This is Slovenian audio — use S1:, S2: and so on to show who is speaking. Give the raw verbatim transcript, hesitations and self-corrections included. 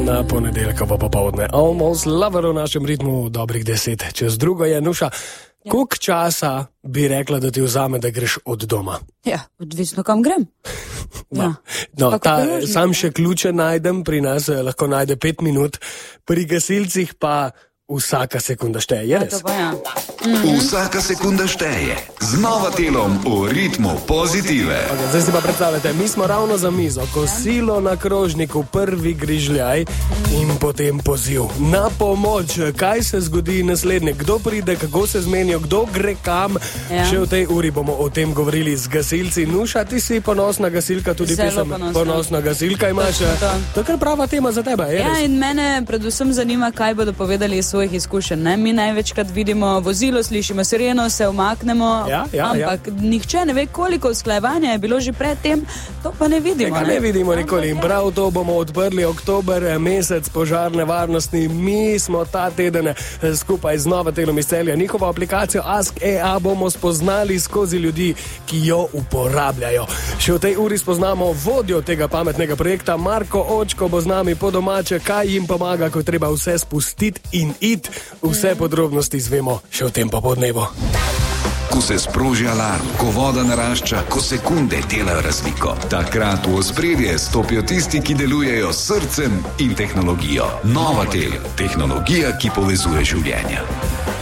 S1: Na ponedeljkovo popoldne. Almost Lover v našem ritmu dobrih deset. Čez drugo je Nuša. Ja. Koliko časa bi rekla, da ti vzame, da greš od doma?
S2: Ja, odvisno kam grem.
S1: No,
S2: ja.
S1: no ta, sam še ključe najdem, pri nas lahko najde pet minut, pri gasilcih pa vsaka sekunda šteje, je res?
S2: Ja.
S3: Mm-hmm. Vsaka sekunda šteje. Z Novatelom v ritmu pozitive.
S1: Okay, zdaj si pa predstavljate, mi smo ravno za mizo, kosilo na krožniku, prvi grižljaj in potem poziv. Na pomoč, kaj se zgodi naslednje, kdo pride, kako se zmenijo, kdo gre kam. Ja. Še v tej uri bomo o tem govorili z gasilci. Nuša, ti si ponosna gasilka, tudi pisem ponosna. ponosna gasilka imaš. To je kar prava tema za tebe, je
S2: ja,
S1: res?
S2: In mene predvsem zanima, kaj bodo povedali iz svojih izkušenj. Ne? Mi največkrat vidimo vozilo, slišimo sireno, se umaknemo,
S1: ja, ja,
S2: ampak ja. Nihče ne ve, koliko usklajevanja je bilo že pred tem, to pa ne vidimo.
S1: Tega ne, ne vidimo nikoli in prav to bomo odprli oktober, mesec požarne varnosti. Mi smo ta teden skupaj z Novatelom iz Celja. Njihovo aplikacijo Ask E A bomo spoznali skozi ljudi, ki jo uporabljajo. Še v tej uri spoznamo vodjo tega pametnega projekta. Marko Očko bo z nami po domače, kaj jim pomaga, ko treba vse spustiti in it. Vse podrobnosti izvemo še v tem popodnevu.
S3: Ko se sproži alarm, ko voda narašča, ko sekunde delajo razliko. Takrat v ospredje stopijo tisti, ki delujejo s srcem in tehnologijo. Novatel, tehnologija, ki povezuje življenja.